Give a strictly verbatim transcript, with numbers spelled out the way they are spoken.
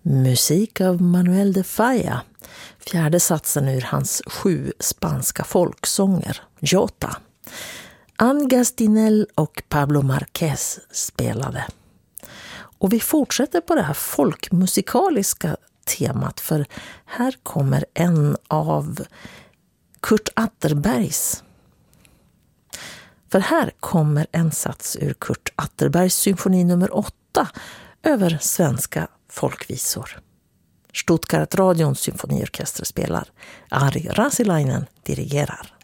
Musik av Manuel de Falla, fjärde satsen ur hans sju spanska folksånger, Jota. Ann Gastinel och Pablo Marquez spelade. Och vi fortsätter på det här folkmusikaliska temat, för här kommer en av Kurt Atterbergs. För här kommer en sats ur Kurt Atterbergs symfoni nummer åtta över svenska folkvisor. Stuttgart-radions symfoniorkester spelar. Ari Rasilainen dirigerar.